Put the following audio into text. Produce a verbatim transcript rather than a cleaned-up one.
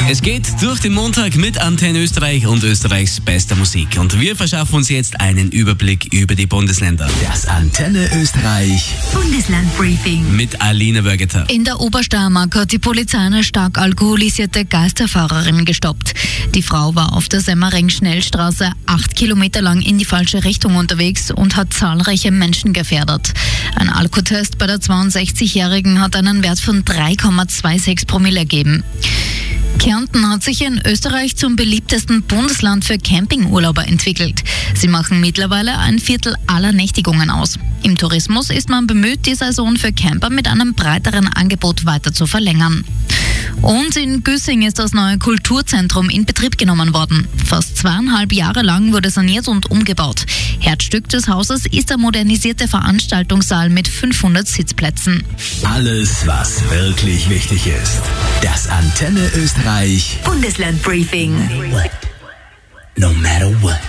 Es geht durch den Montag mit Antenne Österreich und Österreichs bester Musik. Und wir verschaffen uns jetzt einen Überblick über die Bundesländer. Das Antenne Österreich Bundeslandbriefing mit Alina Wörgeter. In der Obersteiermark hat die Polizei eine stark alkoholisierte Geisterfahrerin gestoppt. Die Frau war auf der Semmering-Schnellstraße acht Kilometer lang in die falsche Richtung unterwegs und hat zahlreiche Menschen gefährdet. Ein Alkotest bei der zweiundsechzigjährigen hat einen Wert von drei Komma sechsundzwanzig Promille ergeben. Kärnten hat sich in Österreich zum beliebtesten Bundesland für Campingurlauber entwickelt. Sie machen mittlerweile ein Viertel aller Nächtigungen aus. Im Tourismus ist man bemüht, die Saison für Camper mit einem breiteren Angebot weiter zu verlängern. Und in Güssing ist das neue Kulturzentrum in Betrieb genommen worden. Fast zweieinhalb Jahre lang wurde saniert und umgebaut. Herzstück des Hauses ist der modernisierte Veranstaltungssaal mit fünfhundert Sitzplätzen. Alles, was wirklich wichtig ist. Das Antenne Österreich Bundeslandbriefing.